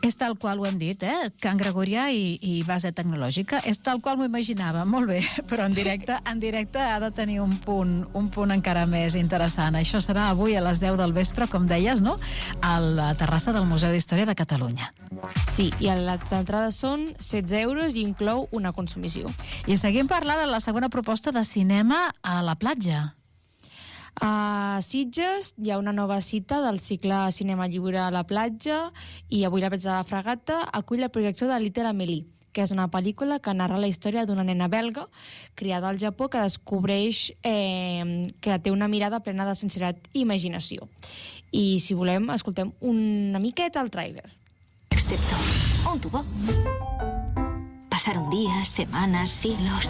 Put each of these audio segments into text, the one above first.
És tal qual ho hem dit, Can Gregorià i base tecnològica. És tal qual m'ho imaginava, molt bé, però en directe ha de tenir un punt encara més interessant. Això serà avui a les 10 del vespre, com deies, no? A la terrassa del Museu d'Història de Catalunya. Sí, i les entrades són 16 euros i inclou una consumició. I seguim parlant de la segona proposta de cinema a la platja. A Sitges hi ha una nova cita del cicle Cinema Lliure a la platja i avui la platja de la Fragata acull la projecció de Little Amelie, que és una pel·lícula que narra la història d'una nena belga criada al Japó que descobreix que té una mirada plena de sinceritat i imaginació. I si volem, escoltem una miqueta el tràiler. Excepto un tubo. Pasaron días, semanas, siglos.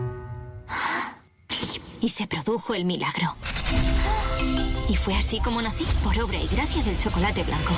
Y se produjo el milagro. Y fue así como nací, por obra y gracia del chocolate blanco.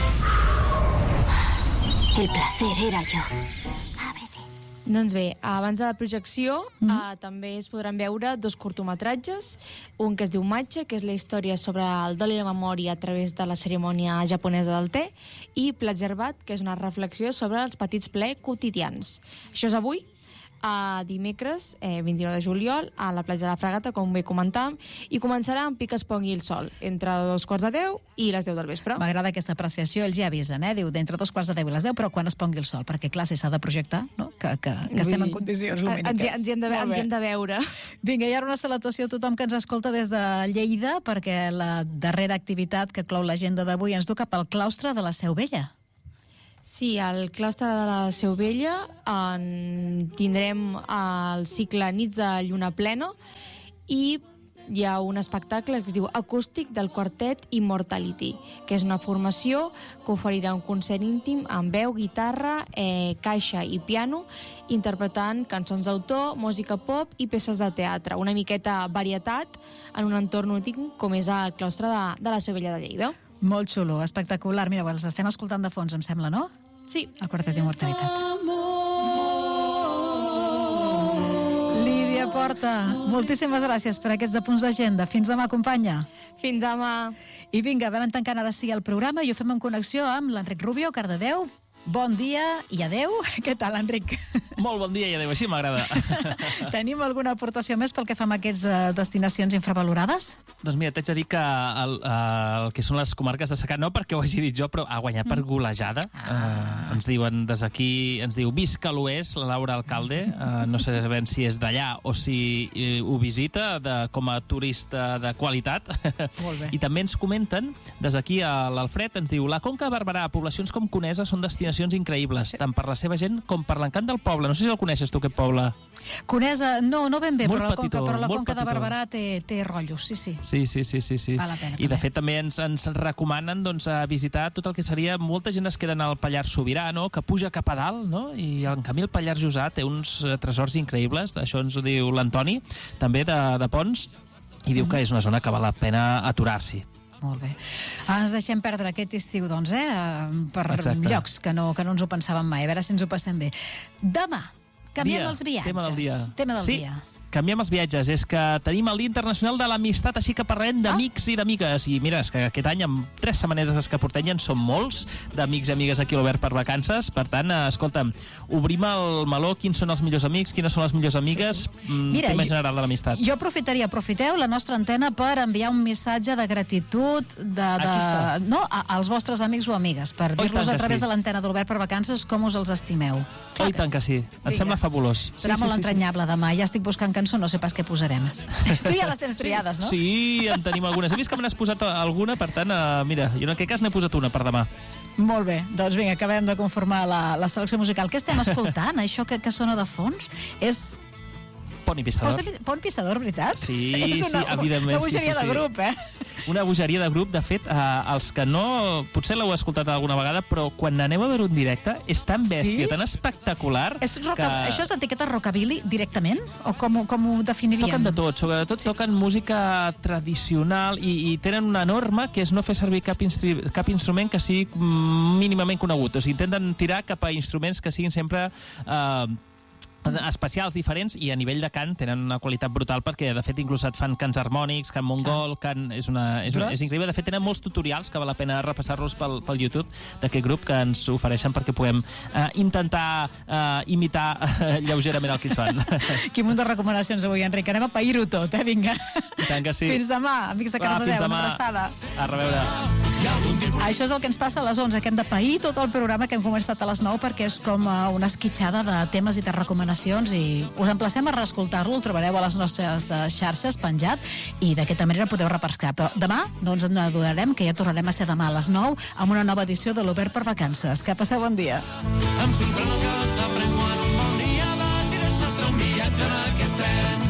El placer era yo. Ábrete. Doncs bé, abans de la projecció també es podran veure 2 curtometratges, un que es diu Matcha, que és la història sobre el dol i la memòria a través de la cerimònia japonesa del te, i Platgerbat, que és una reflexió sobre els petits plaers quotidians. Això és avui, a dimecres, 29 de juliol, a la platja de la Fragata, com bé comentàvem, i començarà amb pic es pongui el sol, entre 2:45 i les 10 del vespre. M'agrada aquesta apreciació, ells ja avisen, diu, d'entre 2:45 i les 10, però quan es pongui el sol, perquè clar, si s'ha de projectar, no? que estem en condicions lumíniques. Ens hi hem de veure. Vinga, i ara una salutació a tothom que ens escolta des de Lleida, perquè la darrera activitat que clou l'agenda d'avui ens du cap al claustre de la Seu Vella. Sí, al claustre de la Seu Vella tindrem el cicle Nits de Lluna Plena i hi ha un espectacle que es diu Acústic del quartet Immortality, que és una formació que oferirà un concert íntim amb veu, guitarra, caixa i piano, interpretant cançons d'autor, música pop i peces de teatre. Una miqueta varietat en un entorn únic com és el claustre de la Seu Vella de Lleida. Molt xulo, espectacular. Mira, els estem escoltant de fons, em sembla, no? Sí. El quartet Immortalitat. Lídia Porta, moltíssimes gràcies per aquests apunts d'agenda. Fins demà, companya. Fins demà. I vinga, vam tancant ara sí el programa i ho fem en connexió amb l'Enric Rubio, Cardedeu. Bon dia i adeu. Què tal, Enric? Molt bon dia i adeu, així m'agrada. Tenim alguna aportació més pel que fa a aquestes destinacions infravalorades? Doncs mira, t'haig de dir que el que són les comarques de secà, no perquè ho hagi dit jo, però ha guanyat per golejada. Ens diuen des d'aquí, ens diu visca l'Oest, la Laura Alcalde. No sabem si és d'allà o si ho visita com a turista de qualitat. Molt bé. I també ens comenten, des d'aquí l'Alfred ens diu la Conca de Barberà, poblacions com Conesa són destinacions increïbles, tant per la seva gent com per l'encant del poble. No sé si el coneixes tu, aquest poble. Conesa, no ben bé, molt però la Conca de petitó. Barberà té rotllos, sí. Sí. Val la pena, I de fet també ens recomanen a visitar tot el que seria, molta gent es queden al Pallars Sobirà, no? Que puja cap a dalt, no? I en canvi el Pallars Jussà té uns tresors increïbles, això ens ho diu l'Antoni, també de Pons, i diu que és una zona que val la pena aturar-s'hi. Molt bé. Ens deixem perdre aquest estiu, doncs, per Exacte. llocs que no ens ho pensàvem mai. A veure si ens ho passem bé. Demà, canviem els viatges. Tema del dia. Canviem els viatges. És que tenim el Dia Internacional de l'Amistat, així que parlem d'amics i d'amigues. I mira, és que aquest any, amb 3 setmanetes que portem, ja en som molts d'amics i amigues aquí a l'Obert per vacances. Per tant, escolta'm, obrim el meló, quins són els millors amics, quines són les millors amigues, Mira, tema general de l'amistat. Jo aprofiteu la nostra antena per enviar un missatge de gratitud als vostres amics o amigues, per dir-los a través de l'antena d'Obert per vacances com us els estimeu. Oh, i tant que sí. Em sembla fabulós. Serà molt entranyable demà. Ja estic buscant cançó, no sé pas què posarem. Tu ja les tens triades, no? Sí, en tenim algunes. He vist que me n'has posat alguna, per tant, mira, jo en aquest cas n'he posat una per demà. Molt bé, doncs vinga, acabem de conformar la selecció musical. Què estem escoltant? Això que sona de fons és... Pont i Pissador. Pont Pissador, veritat? Sí, Una evidentment. bogeria de grup, Una bogeria de grup. De fet, els que no... Potser l'heu escoltat alguna vegada, però quan aneu a veure un directe és tan bèstia, tan espectacular... Això és etiqueta rockabilly directament? O com ho definiríem? Toquen de tot, sobretot toquen música tradicional i tenen una norma que és no fer servir cap instrument que sigui mínimament conegut. O sigui, intenten tirar cap a instruments que siguin sempre especials diferents, i a nivell de cant tenen una qualitat brutal, perquè de fet inclús et fan cants harmònics, cant mongol, és increïble. De fet tenen molts tutorials que val la pena repassar-los pel YouTube d'aquest grup, que ens ofereixen perquè puguem intentar imitar lleugerament el que són. Quin munt de recomanacions avui, Enric. Anem a pair-ho tot, vinga. Tant que sí. Fins demà, amics de Cardedeu, una abraçada. A reveure. Això és el que ens passa a les 11, que hem de pair tot el programa que hem començat a les 9, perquè és com una esquitxada de temes i de recomanacions, i us emplacem a reescoltar-lo, el trobareu a les nostres xarxes penjat, i d'aquesta manera podeu repescar. Però demà no ens en adonarem, que ja tornarem a ser demà a les 9 amb una nova edició de l'Obert per Vacances. Que passeu bon dia. Em sorprèn el que s'aprèn quan un bon dia vas i deixes fer un viatge en aquest tren.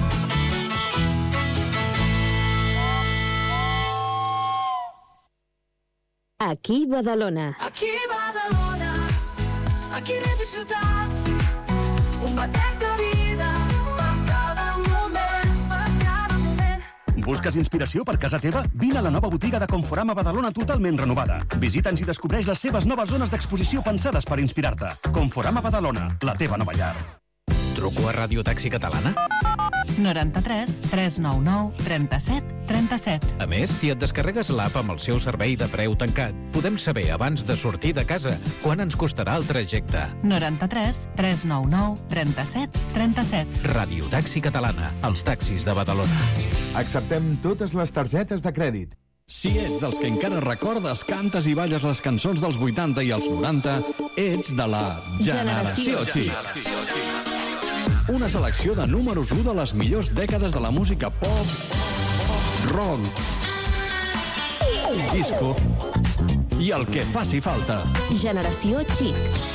Aquí Badalona. Aquí Badalona, aquí ràdio ciutat, un batec de vida per cada moment. Busques inspiració per casa teva? Vine a la nova botiga de Conforama Badalona totalment renovada. Visita'ns i descobreix les seves noves zones d'exposició pensades per inspirar-te. Conforama Badalona, la teva nova llar. Truco a Ràdio Taxi Catalana? 93 399 37 37. A més, si et descarregues l'app amb el seu servei de preu tancat, podem saber abans de sortir de casa quan ens costarà el trajecte. 93 399 37 37. Ràdio Taxi Catalana, els taxis de Badalona. Acceptem totes les targetes de crèdit. Si ets dels que encara recordes, cantes i balles les cançons dels 80 i els 90, ets de la Generació Xic. Una selecció de números 1 de les millors dècades de la música pop, rock, disco i el que faci falta. Generació Xic.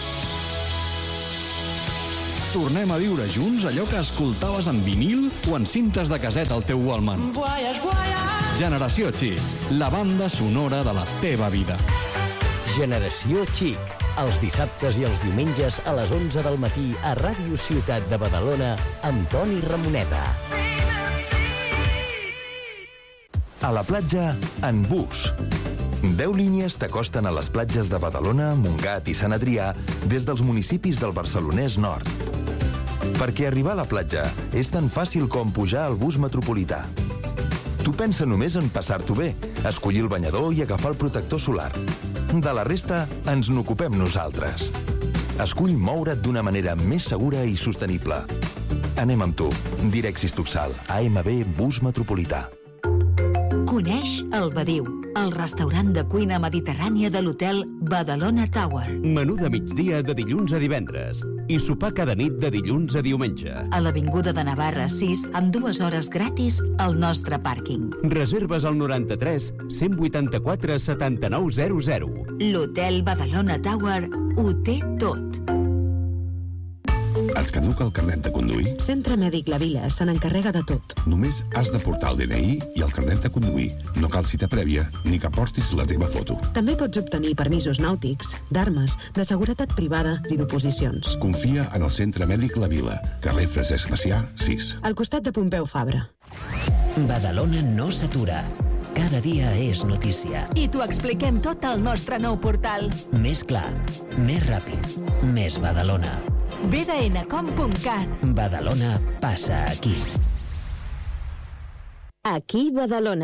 Tornem a viure junts allò que escoltaves en vinil o en cintes de caseta al teu Walkman. Generació Xic, la banda sonora de la teva vida. Generació Xic, els dissabtes i els diumenges a les 11 del matí a Ràdio Ciutat de Badalona amb Toni Ramoneda. A la platja, en bus. 10 línies t'acosten a les platges de Badalona, Montgat i Sant Adrià des dels municipis del Barcelonès Nord. Perquè arribar a la platja és tan fàcil com pujar al bus metropolità. Tu pensa només en passar-t'ho bé, escollir el banyador i agafar el protector solar. De la resta, ens n'ocupem nosaltres. Escull moure't d'una manera més segura i sostenible. Anem amb tu. Direxis Tuxal, AMB Bus Metropolità. Coneix el Badiu, el restaurant de cuina mediterrània de l'hotel Badalona Tower. Menú de migdia de dilluns a divendres i sopar cada nit de dilluns a diumenge. A l'Avinguda de Navarra 6, amb 2 hores gratis al nostre pàrquing. Reserves al 93 184 7900. L'hotel Badalona Tower ho té tot. Et caduca el carnet de conduir? Centre Mèdic La Vila se n'encarrega de tot. Només has de portar el DNI i el carnet de conduir. No cal cita prèvia ni que portis la teva foto. També pots obtenir permisos nàutics, d'armes, de seguretat privada i d'oposicions. Confia en el Centre Mèdic La Vila, carrer Francesc Macià, 6. Al costat de Pompeu Fabra. Badalona no s'atura. Cada dia és notícia. I t'ho expliquem tot al nostre nou portal. Més clar, més ràpid, més Badalona. bdncom.cat. Badalona passa aquí. Aquí Badalona.